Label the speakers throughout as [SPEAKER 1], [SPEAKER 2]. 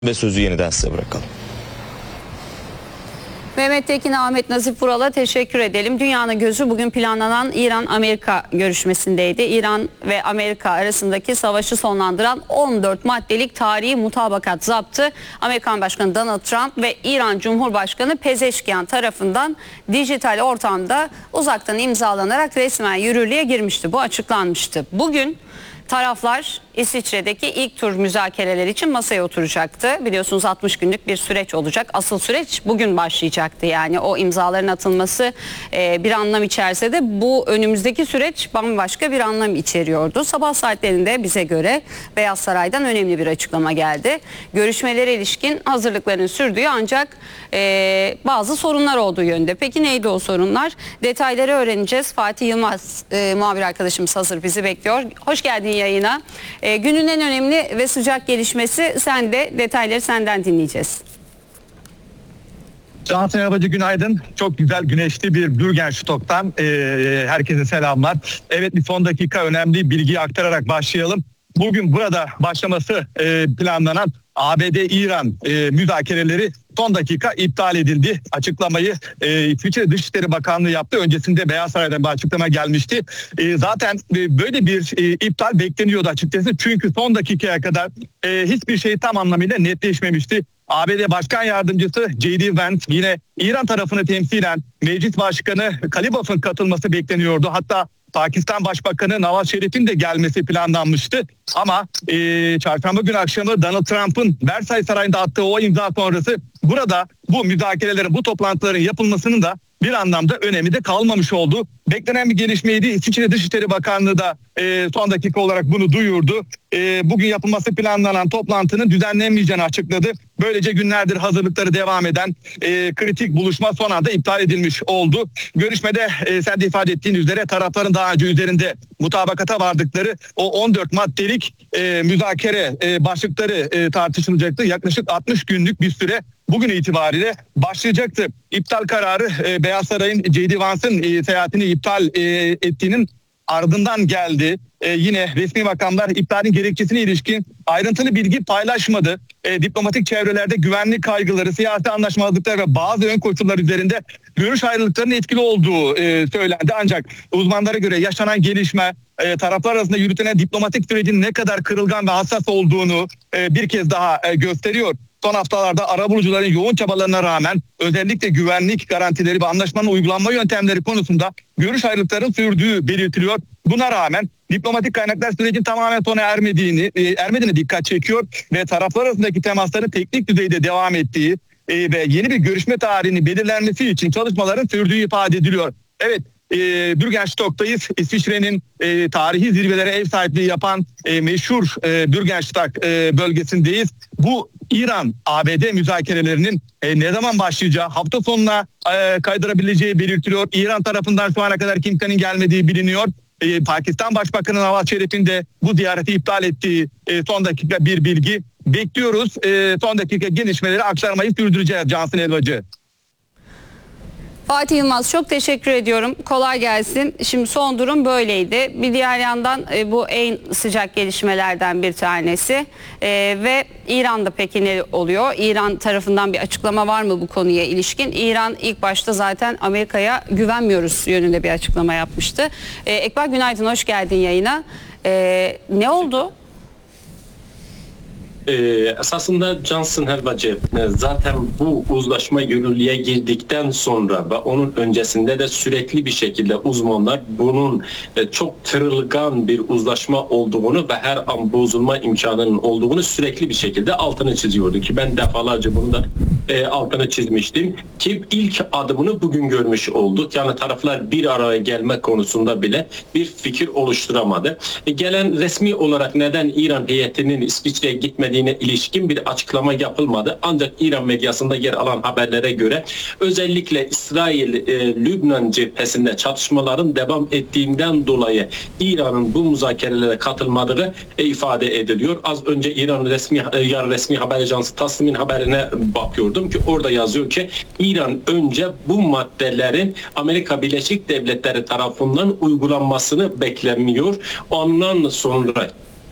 [SPEAKER 1] ve sözü yeniden size bırakalım.
[SPEAKER 2] Mehmet Tekin, Ahmet Nazif Vural'a teşekkür edelim. Dünyanın gözü bugün planlanan İran-Amerika görüşmesindeydi. İran ve Amerika arasındaki savaşı sonlandıran 14 maddelik tarihi mutabakat zaptı Amerikan Başkanı Donald Trump ve İran Cumhurbaşkanı Pezeşkiyan tarafından dijital ortamda uzaktan imzalanarak resmen yürürlüğe girmişti. Bu açıklanmıştı. Bugün taraflar İsviçre'deki ilk tur müzakereler için masaya oturacaktı. Biliyorsunuz 60 günlük bir süreç olacak. Asıl süreç bugün başlayacaktı. Yani o imzaların atılması bir anlam içerse de bu önümüzdeki süreç bambaşka bir anlam içeriyordu. Sabah saatlerinde bize göre Beyaz Saray'dan önemli bir açıklama geldi. Görüşmelere ilişkin hazırlıkların sürdüğü ancak bazı sorunlar olduğu yönde. Peki neydi o sorunlar? Detayları öğreneceğiz. Fatih Yılmaz muhabir arkadaşımız hazır bizi bekliyor. Hoş geldin yayına. Günün en önemli ve sıcak gelişmesi sende. Detayları senden dinleyeceğiz.
[SPEAKER 3] Cansın Elbacı günaydın. Çok güzel güneşli bir Bürgenstock'tan herkese selamlar. Evet, bir son dakika önemli bilgiyi aktararak başlayalım. Bugün burada başlaması planlanan ABD-İran müzakereleri son dakika iptal edildi. Açıklamayı İsviçre Dışişleri Bakanlığı yaptı. Öncesinde Beyaz Saray'dan bir açıklama gelmişti. Zaten böyle bir iptal bekleniyordu açıkçası. Çünkü son dakikaya kadar hiçbir şey tam anlamıyla netleşmemişti. ABD Başkan Yardımcısı J.D. Vance yine İran tarafını temsilen Meclis Başkanı Kalibaf'ın katılması bekleniyordu. Hatta Pakistan Başbakanı Nawaz Şerif'in de gelmesi planlanmıştı. Ama çarşamba günü akşamı Donald Trump'ın Versailles Sarayı'nda attığı o imza sonrası burada bu müzakerelerin, bu toplantıların yapılmasının da bir anlamda önemi de kalmamış oldu. Beklenen bir gelişmeydi. İsviçre Dışişleri Bakanlığı da son dakika olarak bunu duyurdu. Bugün yapılması planlanan toplantının düzenlenmeyeceğini açıkladı. Böylece günlerdir hazırlıkları devam eden kritik buluşma son anda iptal edilmiş oldu. Görüşmede sen de ifade ettiğin üzere tarafların daha önce üzerinde mutabakata vardıkları o 14 maddelik müzakere başlıkları tartışılacaktı. Yaklaşık 60 günlük bir süre bugün itibariyle başlayacaktı. İptal kararı Beyaz Saray'ın J.D. Vance'ın seyahatini iptal ettiğinin ardından geldi. Yine resmi makamlar iptalin gerekçesine ilişkin ayrıntılı bilgi paylaşmadı. Diplomatik çevrelerde güvenlik kaygıları, siyasi anlaşmazlıklar ve bazı ön koşullar üzerinde görüş ayrılıklarının etkili olduğu söylendi. Ancak uzmanlara göre yaşanan gelişme taraflar arasında yürütülen diplomatik sürecin ne kadar kırılgan ve hassas olduğunu bir kez daha gösteriyor. Son haftalarda arabulucuların yoğun çabalarına rağmen özellikle güvenlik garantileri ve anlaşmanın uygulanma yöntemleri konusunda görüş ayrılıklarının sürdüğü belirtiliyor. Buna rağmen diplomatik kaynaklar sürecin tamamen sona ermediğine dikkat çekiyor ve taraflar arasındaki temasların teknik düzeyde devam ettiği ve yeni bir görüşme tarihinin belirlenmesi için çalışmaların sürdüğü ifade ediliyor. Evet, Bürgenstock'tayız. İsviçre'nin tarihi zirvelere ev sahipliği yapan meşhur Bürgenstock bölgesindeyiz. Bu İran-ABD müzakerelerinin ne zaman başlayacağı, hafta sonuna kaydırabileceği belirtiliyor. İran tarafından şu ana kadar kimsenin gelmediği biliniyor. Pakistan Başbakanı Nawaz Şerif'in de bu ziyareti iptal ettiği son dakika bir bilgi. Bekliyoruz. Son dakika gelişmeleri aktarmayı sürdüreceğiz Cansın Elbacı.
[SPEAKER 2] Fatih Yılmaz, çok teşekkür ediyorum. Kolay gelsin. Şimdi son durum böyleydi. Bir diğer yandan bu en sıcak gelişmelerden bir tanesi ve İran'da peki ne oluyor? İran tarafından bir açıklama var mı bu konuya ilişkin? İran ilk başta zaten Amerika'ya güvenmiyoruz yönünde bir açıklama yapmıştı. Ekber günaydın, hoş geldin yayına. Ne oldu?
[SPEAKER 4] Esasında Cansın Helvacı zaten bu uzlaşma yürürlüğe girdikten sonra ve onun öncesinde de sürekli bir şekilde uzmanlar bunun çok kırılgan bir uzlaşma olduğunu ve her an bozulma imkanının olduğunu sürekli bir şekilde altını çiziyordu ki ben defalarca bunu da altını çizmiştim ki ilk adımını bugün görmüş olduk. Yani taraflar bir araya gelme konusunda bile bir fikir oluşturamadı. Gelen resmi olarak neden İran heyetinin İsviçre'ye gitmediğine ilişkin bir açıklama yapılmadı. Ancak İran medyasında yer alan haberlere göre özellikle İsrail-Lübnan cephesinde çatışmaların devam ettiğinden dolayı İran'ın bu müzakerelere katılmadığı ifade ediliyor. Az önce İran resmi haber ajansı Tasnim'in haberine bakıyordum ki orada yazıyor ki İran önce bu maddelerin Amerika Birleşik Devletleri tarafından uygulanmasını beklemiyor. Ondan sonra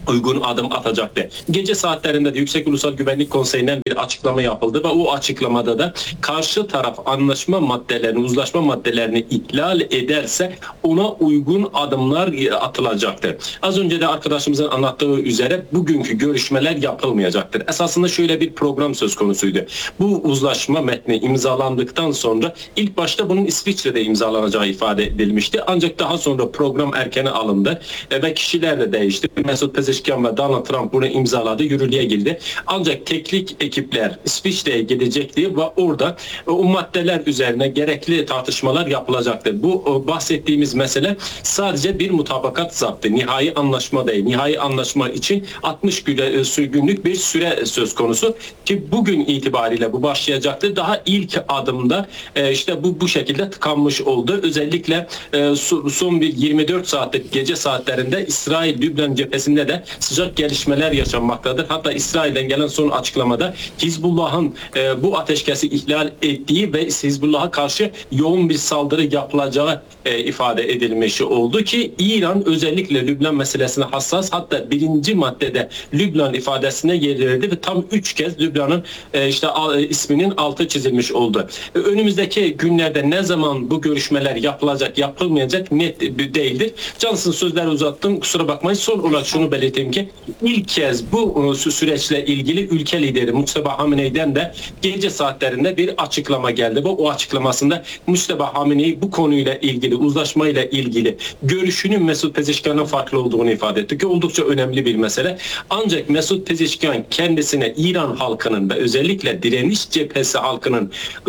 [SPEAKER 4] uygun adım atacaktı. Gece saatlerinde de Yüksek Ulusal Güvenlik Konseyi'nden bir açıklama yapıldı ve o açıklamada da karşı taraf anlaşma maddelerini, uzlaşma maddelerini ihlal ederse ona uygun adımlar atılacaktır. Az önce de arkadaşımızın anlattığı üzere bugünkü görüşmeler yapılmayacaktır. Esasında şöyle bir program söz konusuydu. Bu uzlaşma metni imzalandıktan sonra ilk başta bunun İsviçre'de imzalanacağı ifade edilmişti. Ancak daha sonra program erkene alındı ve kişiler de değişti. Mesut Pezeshkian ve Donald Trump bunu imzaladı, yürürlüğe girdi. Ancak teknik ekipler İsviçre'ye gidecekti ve orada o maddeler üzerine gerekli tartışmalar yapılacaktı. Bu bahsettiğimiz mesele sadece bir mutabakat zaptı. Nihai anlaşma değil. Nihai anlaşma için 60 günlük bir süre söz konusu ki bugün itibariyle bu başlayacaktı. Daha ilk adımda işte bu şekilde tıkanmış oldu. Özellikle son bir 24 saatlik gece saatlerinde İsrail-Lübnan cephesinde de sıcak gelişmeler yaşanmaktadır. Hatta İsrail'den gelen son açıklamada Hizbullah'ın bu ateşkesi ihlal ettiği ve Hizbullah'a karşı yoğun bir saldırı yapılacağı ifade edilmiş oldu ki İran özellikle Lübnan meselesine hassas, hatta birinci maddede Lübnan ifadesine yer verdi ve tam 3 kez Lübnan'ın isminin altı çizilmiş oldu. Önümüzdeki günlerde ne zaman bu görüşmeler yapılacak, yapılmayacak net değildir. Cansın sözler uzattım, kusura bakmayın. Son olarak şunu belirteyim ki ilk kez bu süreçle ilgili ülke lideri Mustafa Hamenei'den de gece saatlerinde bir açıklama geldi. O açıklamasında Mustafa Hamenei bu konuyla ilgili, uzlaşmayla ilgili görüşünün Mesut Pezeshkian'dan farklı olduğunu ifade etti ki oldukça önemli bir mesele. Ancak Mesut Pezeshkian kendisine İran halkının ve özellikle direniş cephesi halkının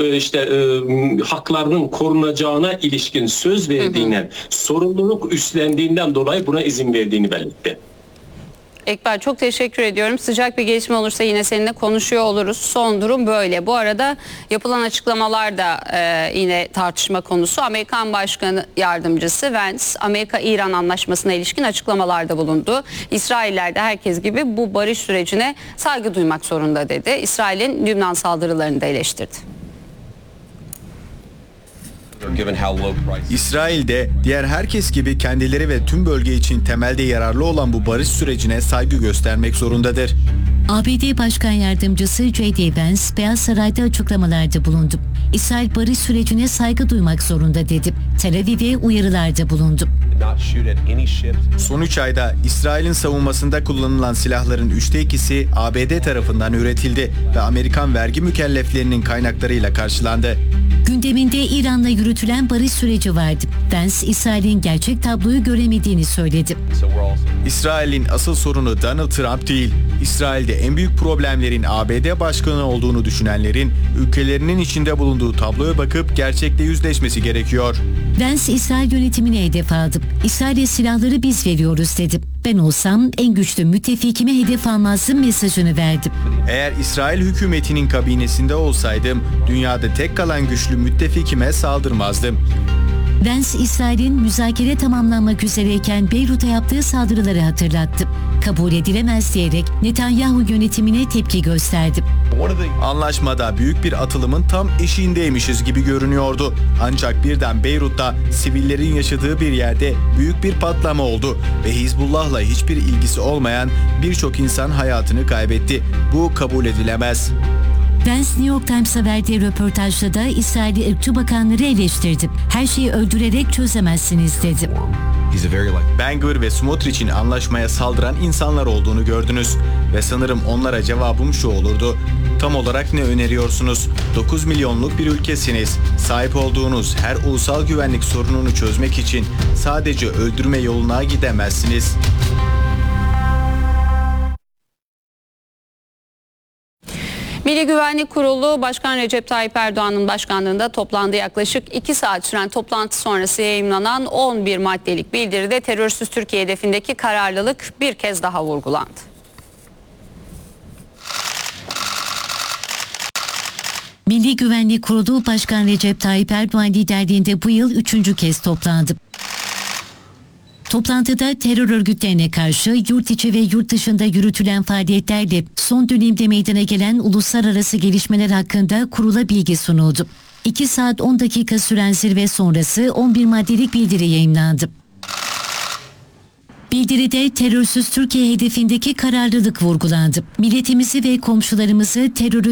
[SPEAKER 4] haklarının korunacağına ilişkin söz verdiğinden, sorumluluk üstlendiğinden dolayı buna izin verdiğini belirtti.
[SPEAKER 2] Ekber, çok teşekkür ediyorum. Sıcak bir gelişme olursa yine seninle konuşuyor oluruz. Son durum böyle. Bu arada yapılan açıklamalar da yine tartışma konusu. Amerikan Başkanı Yardımcısı Vance, Amerika-İran anlaşmasına ilişkin açıklamalarda bulundu. İsrailler de herkes gibi bu barış sürecine saygı duymak zorunda dedi. İsrail'in Lübnan saldırılarını da eleştirdi.
[SPEAKER 1] İsrail de diğer herkes gibi kendileri ve tüm bölge için temelde yararlı olan bu barış sürecine saygı göstermek zorundadır.
[SPEAKER 5] ABD Başkan Yardımcısı J.D. Vance, Beyaz Saray'da açıklamalarda bulundu. İsrail barış sürecine saygı duymak zorunda dedi. Tel Aviv'e uyarılarda bulundu.
[SPEAKER 1] Son 3 ayda İsrail'in savunmasında kullanılan silahların 2/3'ü ABD tarafından üretildi ve Amerikan vergi mükelleflerinin kaynaklarıyla karşılandı.
[SPEAKER 5] Gündeminde İran'la yürütülen barış süreci vardı. Vance, İsrail'in gerçek tabloyu göremediğini söyledi.
[SPEAKER 1] İsrail'in asıl sorunu Donald Trump değil. İsrail'de en büyük problemlerin ABD başkanı olduğunu düşünenlerin ülkelerinin içinde bulunduğu tabloya bakıp gerçekle yüzleşmesi gerekiyor.
[SPEAKER 5] Vance, İsrail yönetimine hedef aldı. İsrail'e silahları biz veriyoruz dedi. Ben olsam en güçlü müttefikime hedef almazdım mesajını verdi.
[SPEAKER 1] Eğer İsrail hükümetinin kabinesinde olsaydım dünyada tek kalan güçlü müttefikime saldırmazdım.
[SPEAKER 5] Vance, İsrail'in müzakere tamamlanmak üzereyken Beyrut'a yaptığı saldırıları hatırlattı. Kabul edilemez diyerek Netanyahu yönetimine tepki gösterdi.
[SPEAKER 1] Anlaşmada büyük bir atılımın tam eşiğindeymişiz gibi görünüyordu. Ancak birden Beyrut'ta sivillerin yaşadığı bir yerde büyük bir patlama oldu ve Hizbullah'la hiçbir ilgisi olmayan birçok insan hayatını kaybetti. Bu kabul edilemez.
[SPEAKER 5] Vance, New York Times'a verdiği röportajda da İsrail'i ırkçı bakanları eleştirdi. Her şeyi öldürerek çözemezsiniz dedi.
[SPEAKER 1] Ben-Gvir ve Smotrich'in anlaşmaya saldıran insanlar olduğunu gördünüz. Ve sanırım onlara cevabım şu olurdu. Tam olarak ne öneriyorsunuz? 9 milyonluk bir ülkesiniz. Sahip olduğunuz her ulusal güvenlik sorununu çözmek için sadece öldürme yoluna gidemezsiniz.
[SPEAKER 2] Milli Güvenlik Kurulu Başkan Recep Tayyip Erdoğan'ın başkanlığında toplandığı yaklaşık 2 saat süren toplantı sonrası yayımlanan 11 maddelik bildiride terörsüz Türkiye hedefindeki kararlılık bir kez daha vurgulandı.
[SPEAKER 5] Milli Güvenlik Kurulu Başkan Recep Tayyip Erdoğan liderliğinde bu yıl 3. kez toplandı. Toplantıda terör örgütlerine karşı yurt içi ve yurt dışında yürütülen faaliyetlerle son dönemde meydana gelen uluslararası gelişmeler hakkında kurula bilgi sunuldu. 2 saat 10 dakika süren zirve sonrası 11 maddelik bildiri yayımlandı. Bildiride terörsüz Türkiye hedefindeki kararlılık vurgulandı. Milletimizi ve komşularımızı terörün